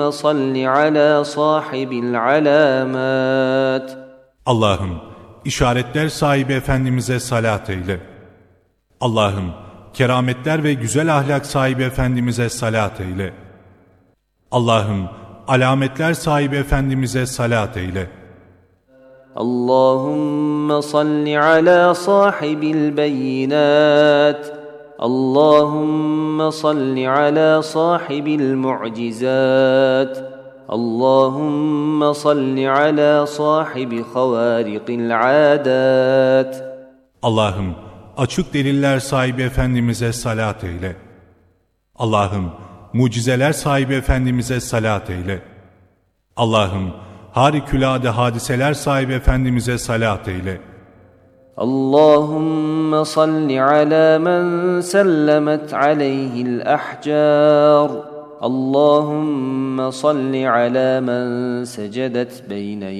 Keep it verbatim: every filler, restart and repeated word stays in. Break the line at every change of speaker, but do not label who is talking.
صل على صاحب العلامات.
Allah'ım işaretler sahibi Efendimiz'e salat eyle. Allah'ım kerametler ve güzel ahlak sahibi Efendimiz'e salat eyle. Allah'ım alametler sahibi Efendimiz'e salat eyle.
Allahümme salli ala sahibil beyinat. Allahümme salli ala sahibil mu'cizat. Allahümme salli ala sahibi havariqil adat.
Allah'ım açık deliller sahibi Efendimiz'e salat eyle. Allah'ım mucizeler sahibi Efendimiz'e salat eyle. Allah'ım harikulade hadiseler sahibi Efendimiz'e salat eyle.
Allahümme salli ala men sellemet aleyhil ahcar. Allahümme salli ala men secedet beyne